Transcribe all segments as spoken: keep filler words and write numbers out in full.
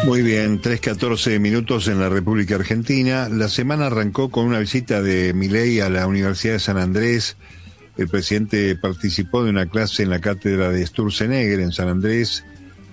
Muy bien, tres catorce minutos en la República Argentina. La semana arrancó con una visita de Milei a la Universidad de San Andrés. El presidente participó de una clase en la cátedra de Sturzenegger en San Andrés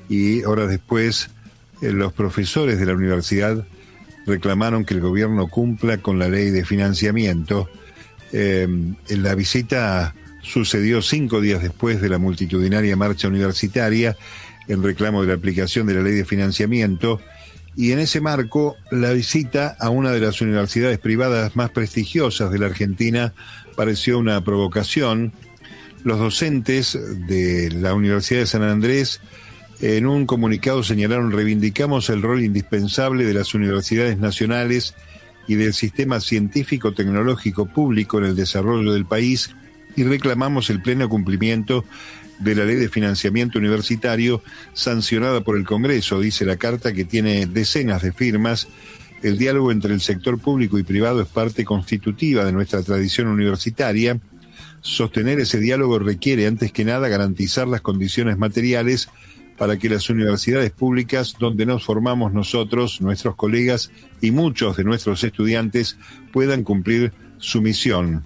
y horas después eh, los profesores de la universidad reclamaron que el gobierno cumpla con la ley de financiamiento. Eh, la visita sucedió cinco días después de la multitudinaria marcha universitaria en reclamo de la aplicación de la ley de financiamiento, y en ese marco la visita a una de las universidades privadas más prestigiosas de la Argentina pareció una provocación. Los docentes de la Universidad de San Andrés en un comunicado señalaron: reivindicamos el rol indispensable de las universidades nacionales y del sistema científico-tecnológico público en el desarrollo del país y reclamamos el pleno cumplimiento de la ley de financiamiento universitario sancionada por el Congreso, dice la carta, que tiene decenas de firmas. El diálogo entre el sector público y privado es parte constitutiva de nuestra tradición universitaria. Sostener ese diálogo requiere, antes que nada, garantizar las condiciones materiales para que las universidades públicas, donde nos formamos nosotros, nuestros colegas y muchos de nuestros estudiantes, puedan cumplir su misión.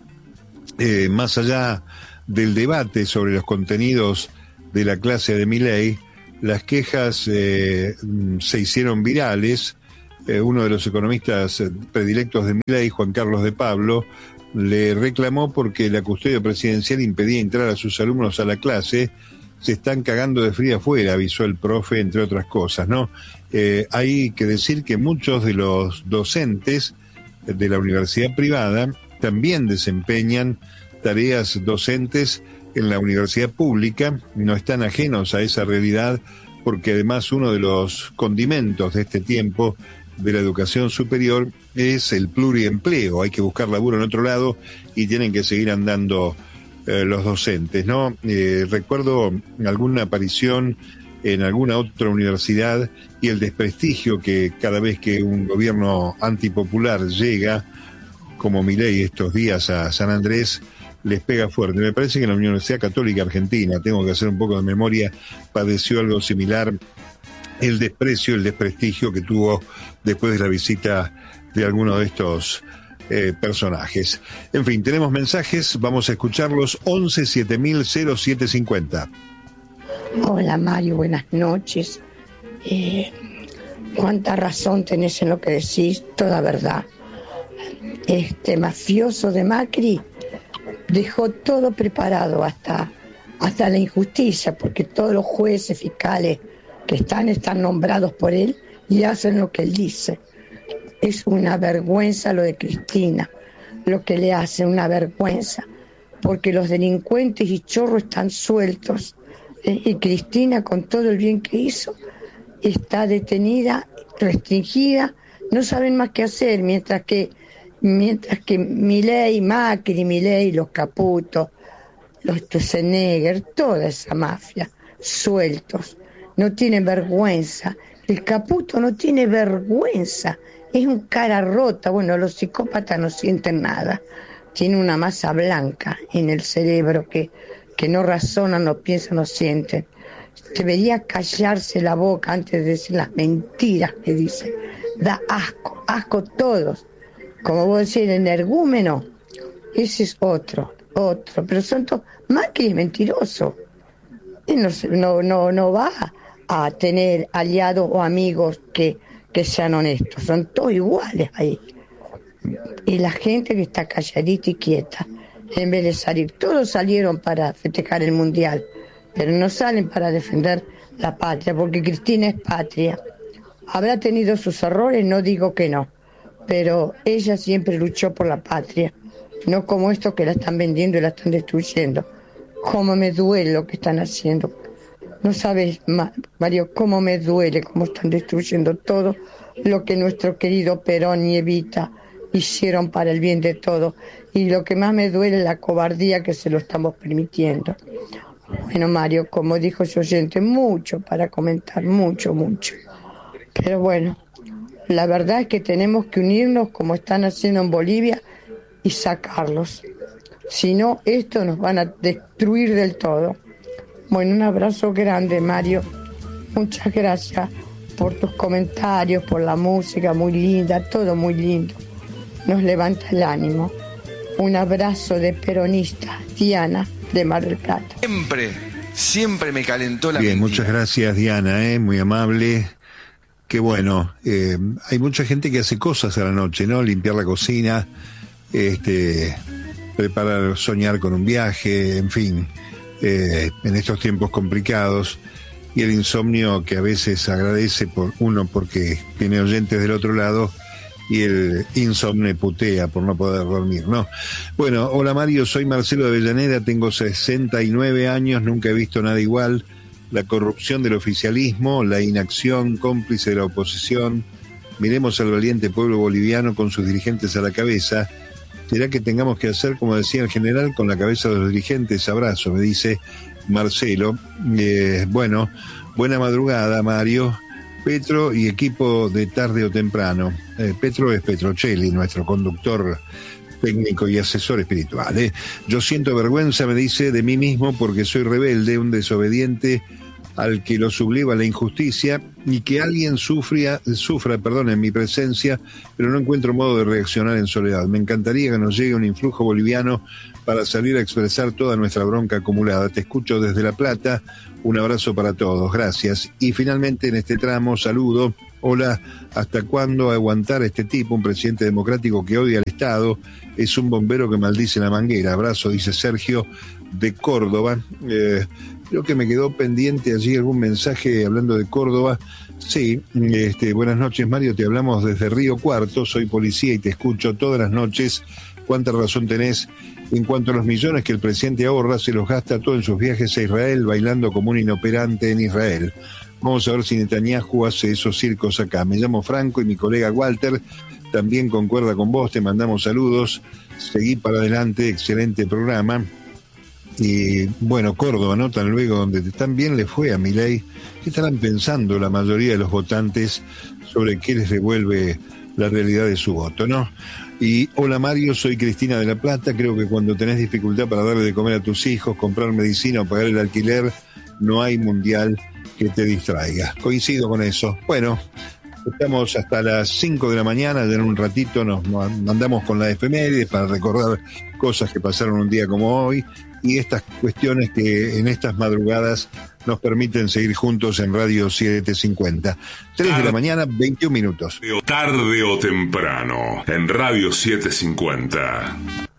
Eh, más allá del debate sobre los contenidos de la clase de Milei, las quejas eh, se hicieron virales. Eh, uno de los economistas predilectos de Milei, Juan Carlos de Pablo, le reclamó porque la custodia presidencial impedía entrar a sus alumnos a la clase. Se están cagando de frío afuera, avisó el profe, entre otras cosas, ¿no? Eh, hay que decir que muchos de los docentes de la universidad privada también desempeñan tareas docentes en la universidad pública, no están ajenos a esa realidad, porque además uno de los condimentos de este tiempo de la educación superior es el pluriempleo. Hay que buscar laburo en otro lado y tienen que seguir andando eh, los docentes, ¿no? Eh, recuerdo alguna aparición en alguna otra universidad y el desprestigio que cada vez que un gobierno antipopular llega, como Milei estos días a San Andrés, les pega fuerte. Me parece que la Universidad Católica Argentina, tengo que hacer un poco de memoria, padeció algo similar, el desprecio, el desprestigio que tuvo después de la visita de alguno de estos eh, personajes. En fin, tenemos mensajes, vamos a escucharlos. Once siete mil cero siete cincuenta. Hola Mario, buenas noches. Eh, cuánta razón tenés en lo que decís, toda verdad. Este mafioso de Macri dejó todo preparado, hasta, hasta la injusticia, porque todos los jueces, fiscales que están, están nombrados por él y hacen lo que él dice. Es una vergüenza lo de Cristina, lo que le hace, una vergüenza, porque los delincuentes y chorros están sueltos, ¿eh? Y Cristina, con todo el bien que hizo, está detenida, restringida, no saben más qué hacer, mientras que Mientras que Milei, Macri, Milei, los Caputo, los Sturzenegger, toda esa mafia, sueltos, no tienen vergüenza. El Caputo no tiene vergüenza, es un cara rota. Bueno, los psicópatas no sienten nada, tiene una masa blanca en el cerebro que, que no razonan, no piensan, no sienten. Debería callarse la boca antes de decir las mentiras que dice. Da asco, asco todos. Como vos decís, el energúmeno, ese es otro, otro, pero son todos. Macri es mentiroso. Él no, no, no, no va a tener aliados o amigos que, que sean honestos, son todos iguales ahí. Y la gente que está calladita y quieta, en vez de salir, todos salieron para festejar el mundial, pero no salen para defender la patria, porque Cristina es patria. Habrá tenido sus errores, no digo que no, pero ella siempre luchó por la patria, no como estos que la están vendiendo y la están destruyendo. Cómo me duele lo que están haciendo. No sabes, Mario, cómo me duele cómo están destruyendo todo lo que nuestro querido Perón y Evita hicieron para el bien de todos. Y lo que más me duele es la cobardía que se lo estamos permitiendo. Bueno, Mario, como dijo su oyente, mucho para comentar, mucho, mucho. Pero bueno, la verdad es que tenemos que unirnos como están haciendo en Bolivia y sacarlos. Si no, esto nos van a destruir del todo. Bueno, un abrazo grande, Mario. Muchas gracias por tus comentarios, por la música muy linda, todo muy lindo. Nos levanta el ánimo. Un abrazo de peronista, Diana, de Mar del Plata. Siempre, siempre me calentó la Bien, mentira. muchas gracias, Diana, ¿eh? Muy amable. Qué bueno. Eh, hay mucha gente que hace cosas a la noche, ¿no? Limpiar la cocina, este, preparar, soñar con un viaje, en fin, eh, en estos tiempos complicados. Y el insomnio que a veces agradece por uno porque tiene oyentes del otro lado, y el insomne putea por no poder dormir, ¿no? Bueno, hola Mario, soy Marcelo de Avellaneda, tengo sesenta y nueve años, nunca he visto nada igual. La corrupción del oficialismo, la inacción cómplice de la oposición. Miremos al valiente pueblo boliviano con sus dirigentes a la cabeza. ¿Será que tengamos que hacer, como decía el general, con la cabeza de los dirigentes? Abrazo, me dice Marcelo. Eh, bueno, buena madrugada, Mario. Petro y equipo de tarde o temprano. Eh, Petro es Petrocelli, nuestro conductor técnico y asesor espiritual. ¿eh? Yo siento vergüenza, me dice, de mí mismo porque soy rebelde, un desobediente al que lo subleva la injusticia y que alguien sufra, sufra perdón, en mi presencia, pero no encuentro modo de reaccionar en soledad. Me encantaría que nos llegue un influjo boliviano para salir a expresar toda nuestra bronca acumulada. Te escucho desde La Plata. Un abrazo para todos, gracias. Y finalmente en este tramo, saludo. Hola, ¿hasta cuándo aguantar a este tipo, un presidente democrático que odia al Estado? Es un bombero que maldice la manguera. Abrazo, dice Sergio de Córdoba. Eh, creo que me quedó pendiente allí algún mensaje hablando de Córdoba. Sí, este, buenas noches Mario, te hablamos desde Río Cuarto, soy policía y te escucho todas las noches. Cuánta razón tenés. En cuanto a los millones que el presidente ahorra, se los gasta todo en sus viajes a Israel, bailando como un inoperante en Israel. Vamos a ver si Netanyahu hace esos circos acá. Me llamo Franco y mi colega Walter también concuerda con vos, te mandamos saludos. Seguí para adelante, excelente programa. Y bueno, Córdoba, ¿no? Tan luego donde tan bien le fue a Milei. ¿Qué estarán pensando la mayoría de los votantes sobre qué les devuelve la realidad de su voto, ¿no? Y hola Mario, soy Cristina de La Plata. Creo que cuando tenés dificultad para darle de comer a tus hijos, comprar medicina o pagar el alquiler, no hay mundial que te distraiga. Coincido con eso. Bueno, estamos hasta las cinco de la mañana, ya en un ratito nos mandamos con la efeméride para recordar cosas que pasaron un día como hoy y estas cuestiones que en estas madrugadas nos permiten seguir juntos en Radio setecientos cincuenta. tres de la mañana, veintiún minutos. Tarde o temprano, en Radio setecientos cincuenta.